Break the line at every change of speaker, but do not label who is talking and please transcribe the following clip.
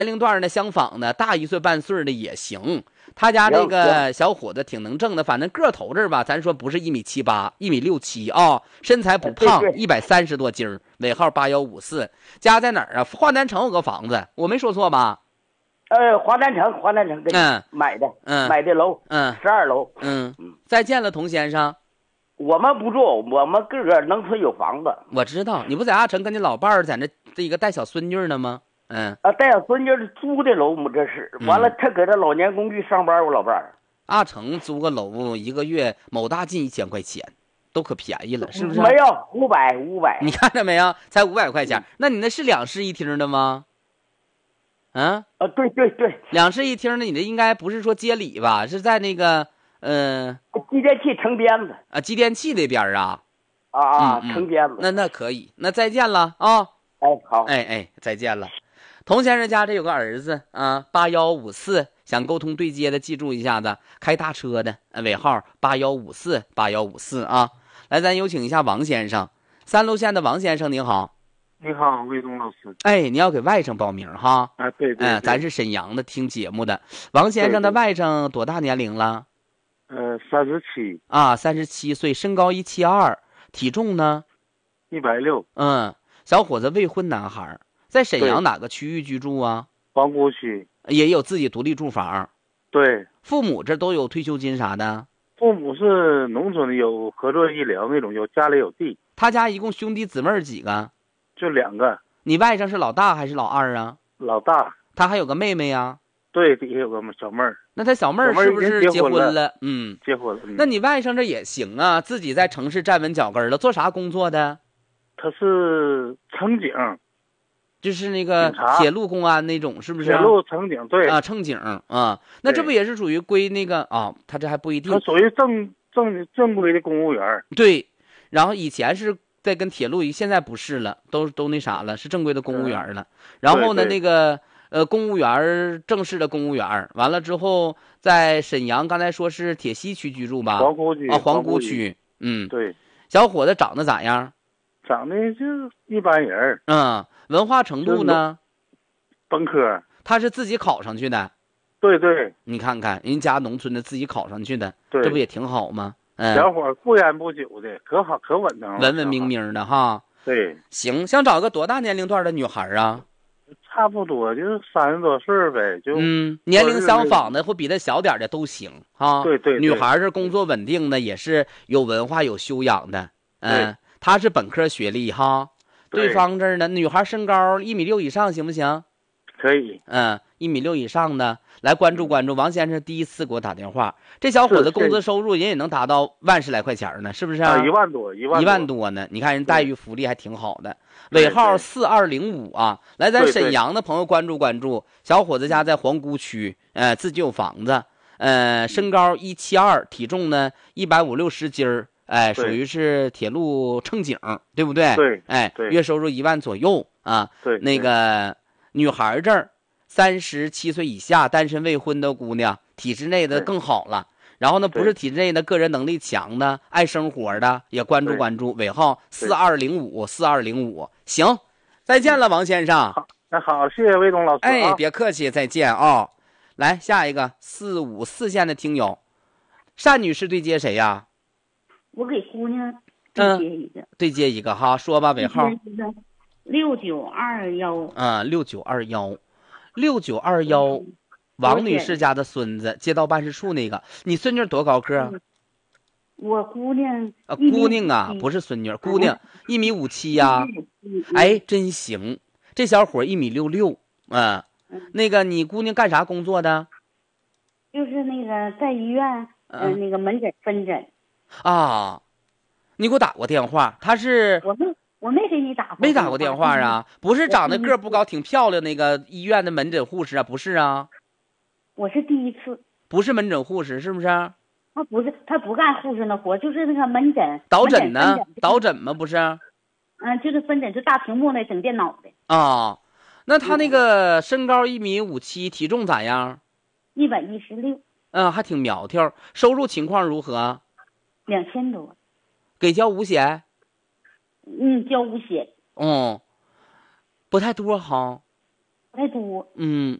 年龄段呢相仿的，大1岁半岁的也行。他家这个小伙子挺能挣的，反正个头这儿吧，咱说不是1.78米，1.67米啊，身材不胖，130多斤，尾号8154，家在哪儿啊？华南城有个房子，我没说错吧？
华南城买的，买的楼，12楼。
再见了，童先生。
我们不住，我们个个农村有房子。
我知道，你不在阿城跟你老伴儿在那这个带小孙女呢吗？
带小孙女租的楼，这是完了，他搁这老年公寓上班，我老伴儿。
阿城租个楼一个月某大近1000块钱，都可便宜了，是不是？
没有500。
你看着没有？才500块钱。那你那是2室1厅的吗？
对。
2室1厅的，你这应该不是说街里吧？是在那个
机电器城边子
啊，机电器那边啊。
城边子。
那可以，那再见了啊！
好，
再见了。童先生家这有个儿子啊，8154，想沟通对接的记住一下子，开大车的，尾号8154啊。来，咱有请一下王先生，3路线的王先生您好。
你好，魏东老师。
你要给外甥报名哈？
对。
咱是沈阳的，听节目的。王先生的外甥多大年龄了
？37。
37岁，身高172，体重呢
？160。
小伙子未婚男孩，在沈阳哪个区域居住啊？
皇姑区。
也有自己独立住房。
对。
父母这都有退休金啥的？
父母是农村的，有合作医疗那种，有家里有地。
他家一共兄弟姊妹几个？
就2个。
你外甥是老大还是老二啊？
老大。
他还有个妹妹呀？
对，底下有个小妹儿。
那他小妹儿是不是结婚了？
结婚了。
那你外甥这也行啊，自己在城市站稳脚跟了。做啥工作的？
他是乘警，
就是那个铁路公安那种，是不是？
铁路乘警，对
啊，乘警啊，那这不也是属于归那个啊？他这还不一定。
他属于正规的公务员。
对，然后以前是在跟铁路，现在不是了，都那啥了，是正规的公务员了。然后呢，那个公务员，正式的公务员，完了之后在沈阳，刚才说是铁西区居住吧？
皇姑区。
皇姑区。
对。
小伙子长得咋样？
长得就一般人。
文化程度呢？
本科。
他是自己考上去的。
对。
你看看人家农村的自己考上去的，
对，
这不也挺好吗？
小伙不烟不酒的，可好可稳当了，
文文明明的哈。
对。
行，想找个多大年龄段的女孩啊？
差不多就是30多岁呗，就
年龄相仿的或比他小点的都行哈。
对。
女孩是工作稳定的，也是有文化有修养的。她是本科学历哈。对方这儿呢，女孩身高1.6米以上行不行？
可以。
1.6米以上的来关注关注。王先生第一次给我打电话，这小伙子工资收入人也能达到10000来块钱呢，是不是
1万多
，1万多呢？你看人待遇福利还挺好的。尾号4205啊，来咱沈阳的朋友关注关注。小伙子家在皇姑区，自己有房子，身高172，体重呢150-160斤儿。属于是铁路乘警，对不对？
对。
月收入1万左右啊。
对。
那个女孩这儿37岁以下单身未婚的姑娘，体制内的更好了。然后呢，不是体制内的，个人能力强的，爱生活的也关注关注。尾号4205。行，再见了，王先生。
好，谢谢魏东老师。
别客气，再见啊。来下一个454线的听友，单女士对接谁呀？
我给姑娘对接一个。
对接一个哈，说吧，尾号
6921。
6921，王女士家的孙子，街道办事处那个。你孙女多高个？
我姑娘
姑娘啊，不是孙女，姑娘1.57米呀。真行，这小伙1.66米。那个你姑娘干啥工作的？
就是那个在医院，那个门诊分诊。
你给我打过电话，他是
我没给你打过，
没打过电话啊？不是长得个不高挺漂亮那个医院的门诊护士啊？不是啊？
我是第一次。
不是门诊护士是不是？
他不是，他不干护士那活，就是那个门诊
导诊呢？导诊吗？不是？
就是分诊，就大屏幕那整电脑的。
那他那个身高1.57米，体重咋样
？116。
还挺苗条。收入情况如何
？2000多。
给交五险？
交五险。
不太多哈。
不太多。
嗯，